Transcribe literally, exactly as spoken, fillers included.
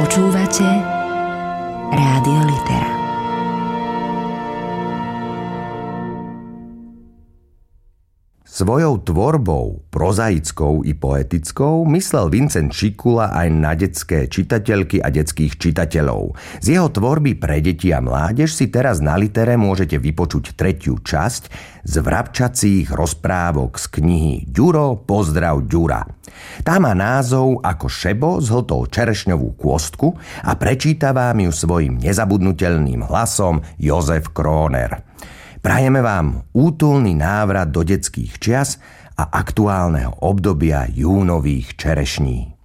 Počúvate Rádio Litera. Svojou tvorbou, prozaickou i poetickou, myslel Vincent Šikula aj na detské čitateľky a detských čitateľov. Z jeho tvorby pre deti a mládež si teraz na Litere môžete vypočuť tretiu časť z vrabčacích rozprávok z knihy Ďuro, pozdrav Ďura. Tá má názov Ako Šebo zhltol čerešňovú kôstku a prečíta vám ju svojim nezabudnutelným hlasom Jozef Króner. Prajeme vám útulný návrat do detských čias a aktuálneho obdobia júnových čerešní.